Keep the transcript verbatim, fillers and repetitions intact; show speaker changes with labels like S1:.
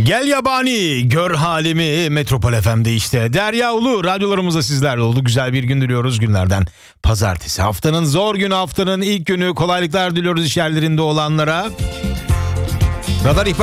S1: Gel yabani gör halimi Metropol F M'de işte. Derya Ulu radyolarımızda sizlerle oldu. Güzel bir gün diliyoruz günlerden. Pazartesi, haftanın zor günü, haftanın ilk günü. Kolaylıklar diliyoruz iş yerlerinde olanlara. Radar ihbar